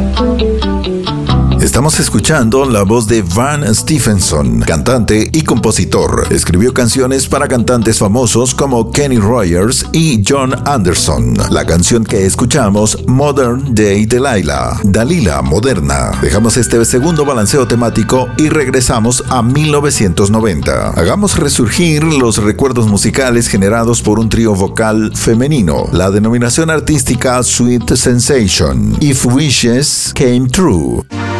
Estamos escuchando la voz de Van Stephenson, cantante y compositor. Escribió canciones para cantantes famosos como Kenny Rogers y John Anderson. La canción que escuchamos, Modern Day Delilah, Dalila Moderna. Dejamos este segundo balanceo temático y regresamos a 1990. Hagamos resurgir los recuerdos musicales generados por un trío vocal femenino. La denominación artística Sweet Sensation, If Wishes Came True.